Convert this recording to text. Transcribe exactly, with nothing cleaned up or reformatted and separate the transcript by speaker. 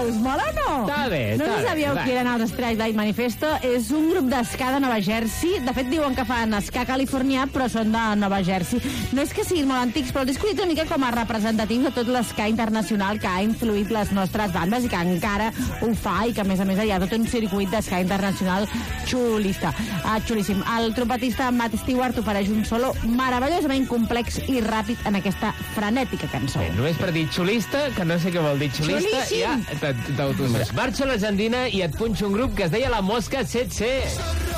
Speaker 1: us mola o no?
Speaker 2: Està bé,
Speaker 1: no
Speaker 2: està
Speaker 1: sé si sabíeu
Speaker 2: bé.
Speaker 1: qui eren els Strike Light Manifesto. És un grup d'esca de Nova Jersey. De fet, diuen que fan esca californià, però són de Nova Jersey. No és que siguin molt antics, però els he escollit una mica com a representatius de tot l'esca internacional que ha influït les nostres bandes i que encara ho fa, i que a més a més hi ha tot un circuit d'esca internacional xulista, uh, xulíssim. El trompetista Matt Stewart ofereix un solo meravellosament complex i ràpid en aquesta frenètica cançó.
Speaker 2: Bé, només per dir xulista, que no sé què vol dir xulista,
Speaker 1: Xulíssim.
Speaker 2: ja t'autosaps. Marxa l'Argentina i et punxo un grup que es deia La Mosca set ce.